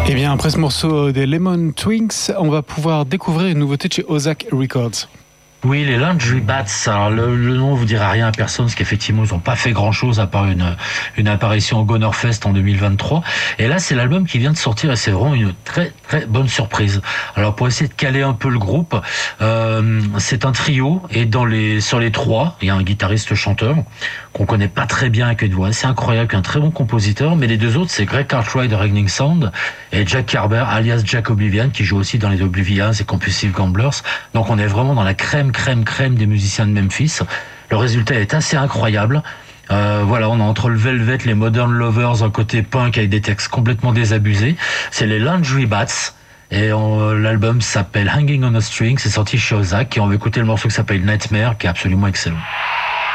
Et bien, après ce morceau des Lemon Twinks, on va pouvoir découvrir une nouveauté de chez Ozak Records. Oui, les Laundry Bats. Alors le nom vous dira rien à personne, parce qu'effectivement ils n'ont pas fait grand chose à part une apparition au Gonerfest en 2023. Et là c'est l'album qui vient de sortir et c'est vraiment une très très bonne surprise. Alors pour essayer de caler un peu le groupe, c'est un trio et sur les trois il y a un guitariste chanteur qu'on connaît pas très bien avec une voix assez incroyable, un très bon compositeur. Mais les deux autres c'est Greg Cartwright de Regning Sound et Jack Carber alias Jack Oblivion qui joue aussi dans les Oblivions et Compulsive Gamblers. Donc on est vraiment dans la crème des musiciens de Memphis. Le résultat est assez incroyable. Voilà, on a entre le Velvet, les Modern Lovers, un côté punk avec des textes complètement désabusés. C'est les Laundry Bats. Et l'album s'appelle Hanging on a String. C'est sorti chez Ozak et on va écouter le morceau qui s'appelle Nightmare, qui est absolument excellent.